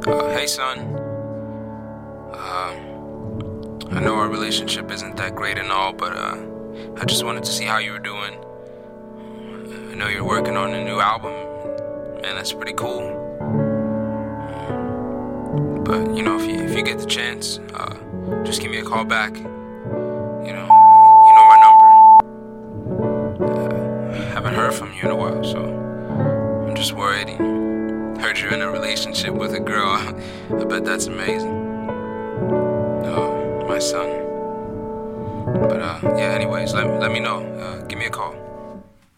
Hey son, I know our relationship isn't that great and all, but I just wanted to see how you were doing. I know you're working on a new album, man, that's pretty cool. But if you get the chance, just give me a call back. You know my number. Haven't heard from you in a while, so I'm just worried. Heard you're in a relationship with a girl. I bet that's amazing. Oh, my son. But anyways, let me know. Give me a call.